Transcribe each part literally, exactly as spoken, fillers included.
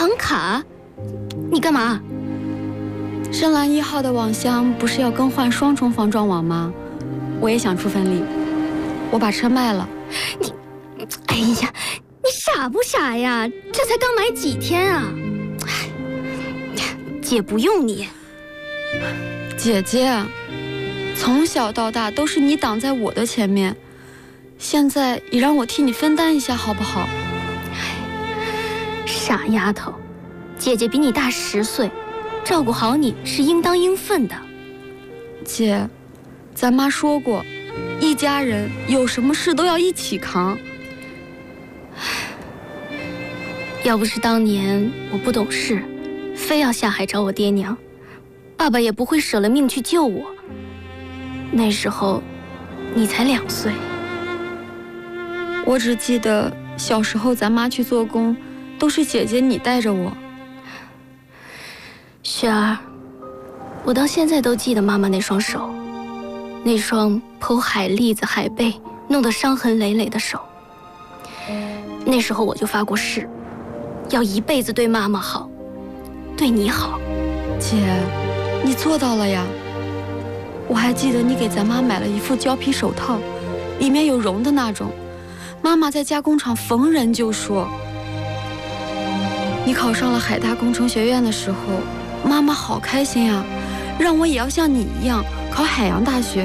行卡？你干嘛？ 深蓝一号的网箱不是要更换双重防撞网吗？我也想出份力，我把车卖了。 你，哎呀，你傻不傻呀？这才刚买几天啊！哎，姐不用你。 姐姐，从小到大都是你挡在我的前面，现在也让我替你分担一下好不好？ 傻丫头，姐姐比你大十岁，照顾好你是应当应分的。 姐，咱妈说过，一家人有什么事都要一起扛。 要不是当年我不懂事，非要下海找我爹娘，爸爸也不会舍了命去救我。那时候，你才两岁。 我只记得小时候咱妈去做工，都是姐姐你带着我。 雪儿，我到现在都记得妈妈那双手，那双剖海蛎子、海贝弄得伤痕累累的手。那时候我就发过誓，要一辈子对妈妈好，对你好。 姐，你做到了呀！我还记得你给咱妈买了一副胶皮手套，里面有绒的那种。妈妈在加工厂逢人就说。你考上了海大工程学院的时候，妈妈好开心呀，让我也要像你一样考海洋大学。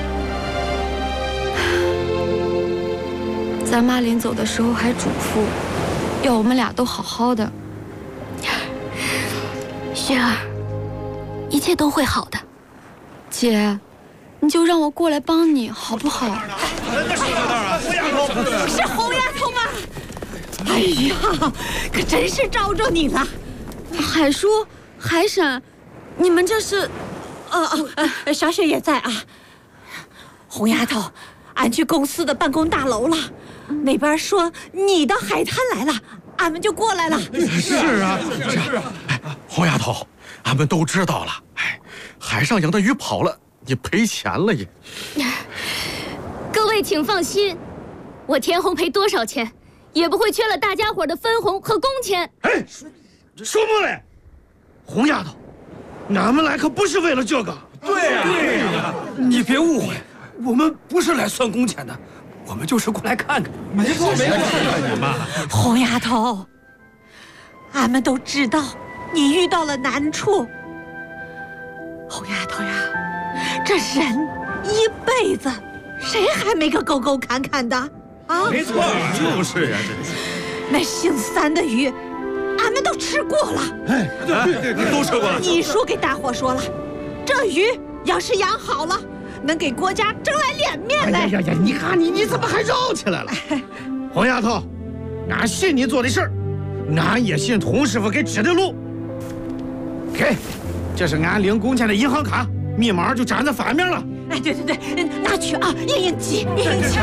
咱妈临走的时候还嘱咐，要我们俩都好好的。 雪儿，一切都会好的。 姐，你就让我过来帮你好不好？ 是红丫头吗？哎呀，可真是招着你了。 海叔、海婶，你们这是…… 哦哦，呃，小雪也在啊。红丫头，俺去公司的办公大楼了，那边说你到海滩来了，俺们就过来了。 是啊，是啊。哎，红丫头，俺们都知道了。哎，海上养的鱼跑了，你赔钱了也。 各位请放心，我田红赔多少钱，也不会缺了大家伙的分红和工钱。 哎，说不嘞，红丫头，俺们来可不是为了这个。 对呀，对呀，你别误会，我们不是来算工钱的，我们就是过来看看。 没错，没错。 红丫头，俺们都知道你遇到了难处。红丫头呀，这人一辈子，谁还没个沟沟坎坎的啊？ 没错，就是呀，真是。 那姓三的鱼，俺们都吃过了。 哎，对对对，都吃过了。 你叔给大伙说了，这鱼要是养好了，能给国家挣来脸面来。 哎呀呀，你看你你怎么还绕起来了？红丫头，俺信你做的事儿，俺也信童师傅给指的路。给，这是俺领工钱的银行卡，密码就粘在反面了。 哎，对对对，拿去啊，应应急，应应急。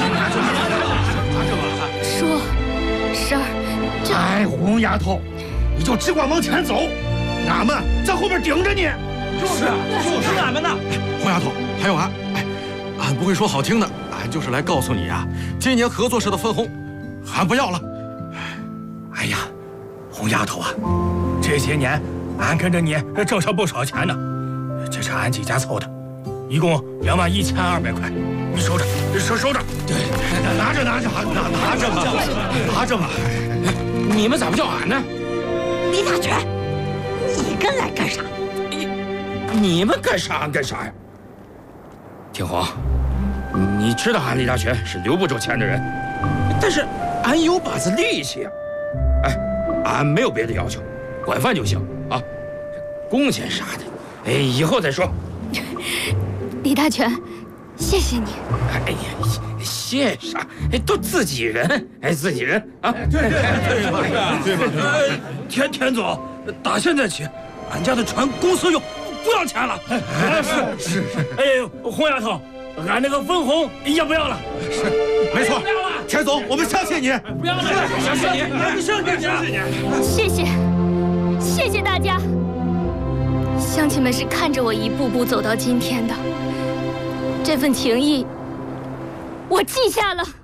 叔，婶儿，这…… 哎，红丫头，你就只管往前走，俺们在后边顶着你。 就是啊，就是俺们的。 红丫头，还有俺，哎，俺不会说好听的，俺就是来告诉你呀，今年合作社的分红，俺不要了。 哎呀，红丫头啊，这些年俺跟着你挣上不少钱呢，这是俺几家凑的，一共两万一千二百块，你收着，收收着。 对，拿着拿着，拿拿着吧，拿着吧。 你们咋不叫俺呢？ 李大全，你跟来干啥？ 你们干啥俺干啥呀？天皇，你知道俺李大全是留不住钱的人，但是俺有把子力气啊！哎，俺没有别的要求，管饭就行啊。工钱啥的，哎，以后再说。 李大全，谢谢你。 哎呀，谢啥？哎，都自己人，哎，自己人啊！ 对对对对对对。 田田总，打现在起，俺家的船公司用。不要钱了， 哎，是是是。 哎，红丫头，俺那个分红也不要了。 是，没错。田总，我们相信你。 不要了，相信你，你相信你，相信你。 谢谢，谢谢大家。乡亲们是看着我一步步走到今天的，这份情谊，我记下了。